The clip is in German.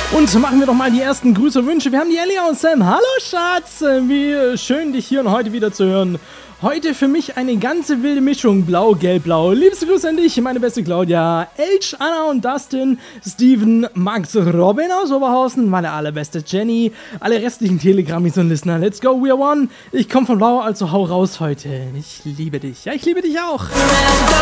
Und machen wir doch mal die ersten Grüße und Wünsche. Wir haben die Ellie aus Sam. Hallo Schatz, wie schön dich hier und heute wieder zu hören. Heute für mich eine ganze wilde Mischung, blau, gelb, blau. Liebste Grüße an dich, meine beste Claudia, Elch, Anna und Dustin, Steven, Max, Robin aus Oberhausen, meine allerbeste Jenny, alle restlichen Telegrammis und Listener. Let's go, we are one. Ich komme von blau, also hau raus heute. Ich liebe dich. Ja, ich liebe dich auch.